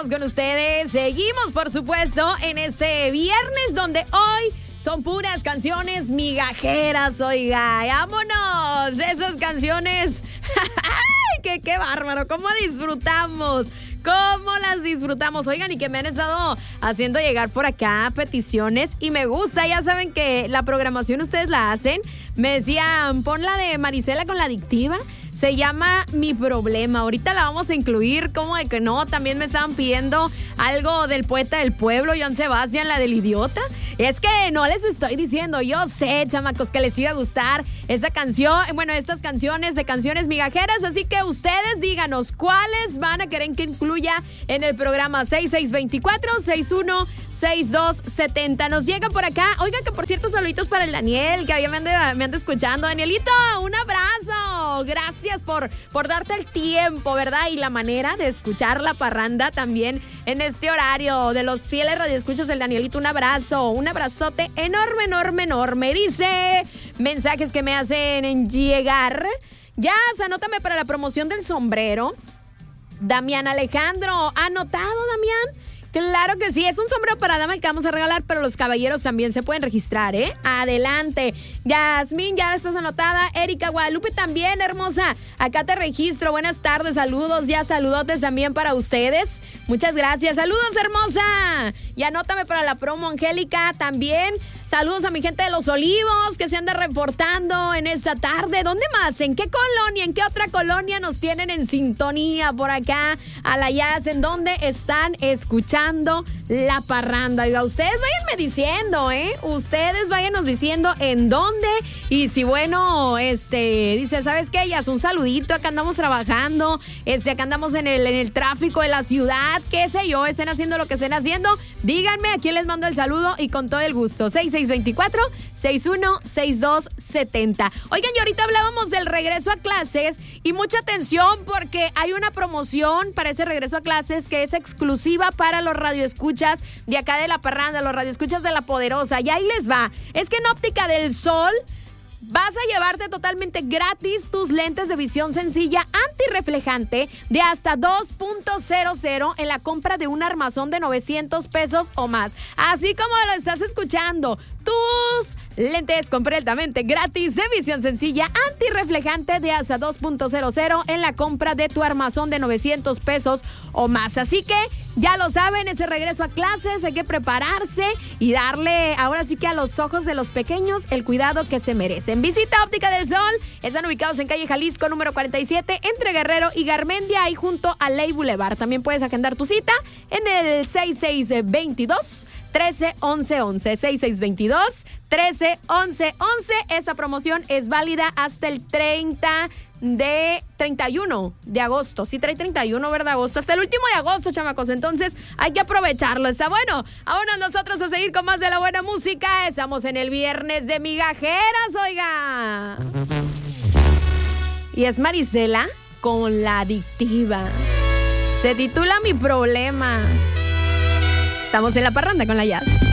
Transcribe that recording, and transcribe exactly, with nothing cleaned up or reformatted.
con ustedes. Seguimos, por supuesto, en ese viernes donde hoy son puras canciones migajeras, oiga. ¡Vámonos! Esas canciones. ¡Ay, qué, qué bárbaro! ¿Cómo disfrutamos? ¿Cómo las disfrutamos? Oigan, y que me han estado haciendo llegar por acá peticiones y me gusta. Ya saben que la programación ustedes la hacen. Me decían, pon la de Marisela con la adictiva. Se llama Mi Problema. Ahorita la vamos a incluir. ¿Cómo de que no? También me estaban pidiendo algo del poeta del pueblo, Joan Sebastián, la del idiota. Es que no les estoy diciendo, yo sé, chamacos, que les iba a gustar esa canción, bueno, estas canciones de canciones migajeras, así que ustedes díganos cuáles van a querer que incluya en el programa. Seis seis dos cuatro, seis uno seis dos siete cero. Nos llega por acá, oigan, que por cierto, saluditos para el Daniel, que me anda, me anda escuchando. Danielito, un abrazo, gracias por, por darte el tiempo, ¿verdad? Y la manera de escuchar La Parranda también en este horario. De los fieles radioescuchas del Danielito, un abrazo, un abrazote enorme, enorme, enorme. Dice, mensajes que me hacen llegar. Ya, anótame para la promoción del sombrero. Damián Alejandro, ¿anotado, Damián? Claro que sí, es un sombrero para dama el que vamos a regalar, pero los caballeros también se pueden registrar, ¿eh? Adelante. Yasmín, ya estás anotada. Erika Guadalupe también, hermosa. Acá te registro. Buenas tardes, saludos. Ya saludotes también para ustedes. Muchas gracias. Saludos, hermosa. Y anótame para la promo, Angélica, también. Saludos a mi gente de Los Olivos que se anda reportando en esta tarde. ¿Dónde más? ¿En qué colonia? ¿En qué otra colonia nos tienen en sintonía por acá? A la Yas, ¿en dónde están escuchando La Parranda? Oiga, ustedes váyanme diciendo, ¿eh? Ustedes váyanos diciendo en dónde. Y si, bueno, este, dice, ¿sabes qué? Yas, un saludito, acá andamos trabajando, este, acá andamos en el, en el tráfico de la ciudad, qué sé yo, estén haciendo lo que estén haciendo. Díganme, aquí les mando el saludo y con todo el gusto. seis seis dos cuatro, seis uno seis dos siete cero. Oigan, y ahorita hablábamos del regreso a clases y mucha atención porque hay una promoción para ese regreso a clases que es exclusiva para los radioescuchas de acá de La Parranda, los radioescuchas de La Poderosa. Y ahí les va. Es que en Óptica del Sol vas a llevarte totalmente gratis tus lentes de visión sencilla antirreflejante de hasta dos punto cero cero en la compra de un armazón de novecientos pesos o más. Así como lo estás escuchando, tus lentes completamente gratis de visión sencilla antirreflejante de hasta dos punto cero cero en la compra de tu armazón de novecientos pesos o más. Así que ya lo saben, ese regreso a clases hay que prepararse y darle ahora sí que a los ojos de los pequeños el cuidado que se merecen. Visita Óptica del Sol, están ubicados en calle Jalisco número cuarenta y siete entre Guerrero y Garmendia, ahí junto a Ley Boulevard. También puedes agendar tu cita en el seis seis dos dos, trece once once, seis seis dos dos, trece once once. Esa promoción es válida hasta el treinta de treinta y uno de agosto. Sí, trae treinta y uno, ¿verdad? Agosto. Hasta el último de agosto, chamacos. Entonces, hay que aprovecharlo. Está bueno. Ahora nosotros a seguir con más de la buena música. Estamos en el viernes de migajeras, oiga. Y es Marisela con la adictiva. Se titula Mi Problema. Estamos en La Parranda con la Yas.